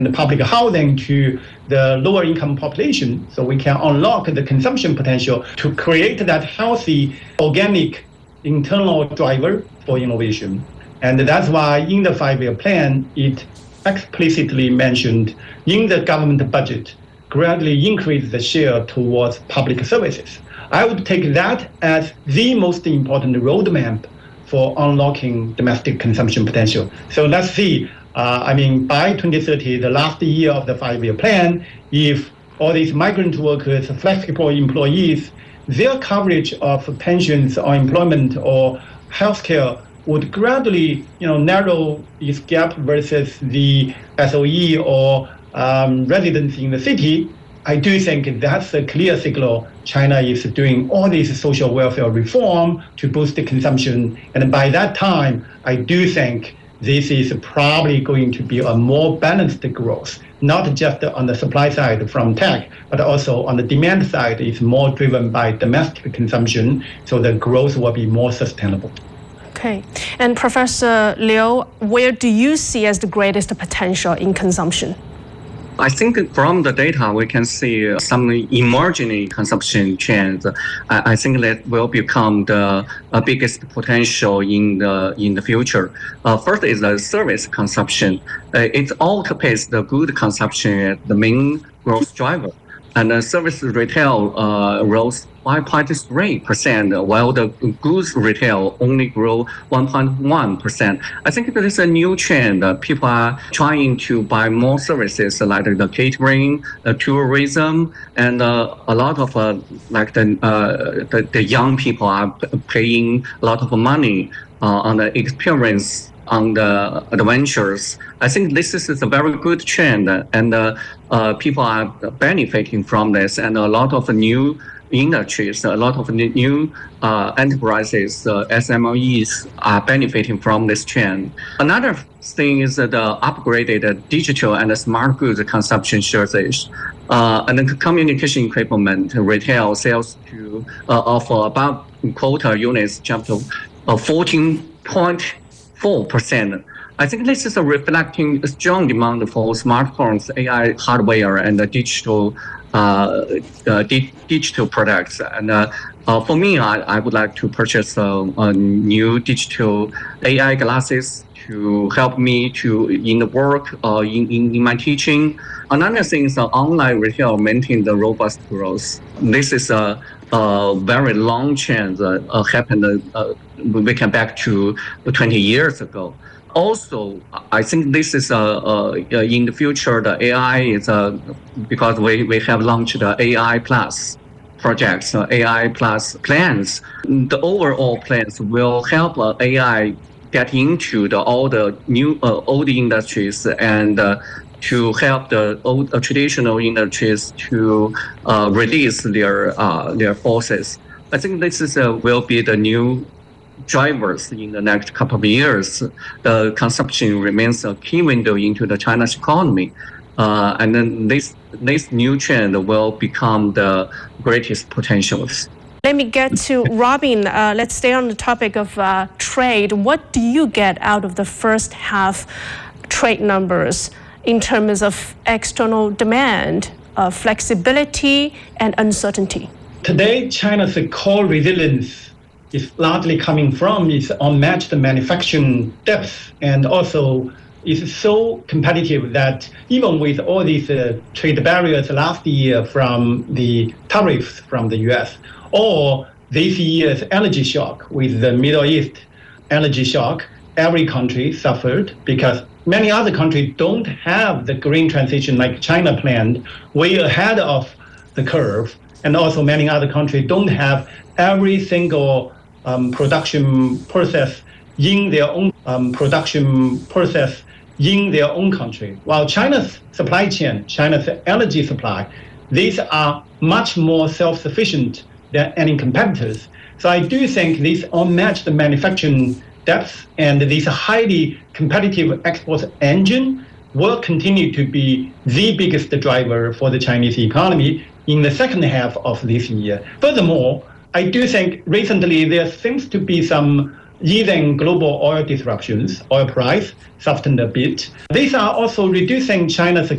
the public housing to the lower income population, so we can unlock the consumption potential to create that healthy organic internal driver for innovation. And that's why in the 5-year plan, it explicitly mentioned in the government budget, gradually increase the share towards public services. I would take that as the most important roadmap for unlocking domestic consumption potential. So let's see, by 2030, the last year of the 5-year plan, if all these migrant workers, flexible employees, their coverage of pensions or employment or healthcare would gradually narrow its gap versus the SOE or residents in the city, I do think that's a clear signal China is doing all these social welfare reform to boost the consumption. And by that time, I do think this is probably going to be a more balanced growth, not just on the supply side from tech, but also on the demand side, it's more driven by domestic consumption, so the growth will be more sustainable. Okay. And Professor Liu, where do you see as the greatest potential in consumption? I think from the data, we can see some emerging consumption trends. I think that will become the biggest potential in the future. First is the service consumption. It outpaces the good consumption as the main growth driver. And the service retail rose 5.3%, while the goods retail only grew 1.1%. I think there is a new trend. People are trying to buy more services like the catering, tourism, and a lot of the young people are paying a lot of money on the experience, on the adventures. I think this is a very good trend, and people are benefiting from this, and a lot of new industries, a lot of new enterprises, SMEs are benefiting from this trend. Another thing is the upgraded digital and smart goods consumption shortage, and the communication equipment retail sales of about quota units jumped to 14.4%. I think this is reflecting a strong demand for smartphones, AI hardware, and digital products. And for me, I would like to purchase a new digital AI glasses to help me in the work, in my teaching. Another thing is online retail maintain the robust growth. This is a very long trend happened we can back to 20 years ago. Also, I think this is in the future, the AI is because we have launched the AI Plus projects, AI Plus plans. The overall plans will help AI get into all the new old industries and to help the old traditional industries to release their forces. I think this will be the new drivers in the next couple of years. The consumption remains a key window into the China's economy. And then this new trend will become the greatest potentials. Let me get to Robin. Let's stay on the topic of trade. What do you get out of the first half trade numbers in terms of external demand, flexibility, and uncertainty? Today, China's core resilience is largely coming from its unmatched manufacturing depth, and also is so competitive that even with all these trade barriers last year from the tariffs from the US, or this year's energy shock with the Middle East energy shock, every country suffered because many other countries don't have the green transition like China planned way ahead of the curve. And also many other countries don't have every single production process in their own country. While China's supply chain, China's energy supply, these are much more self-sufficient than any competitors. So I do think this unmatched manufacturing depth and this highly competitive export engine will continue to be the biggest driver for the Chinese economy in the second half of this year. Furthermore, I do think recently there seems to be some easing global oil disruptions. Oil price softened a bit. These are also reducing China's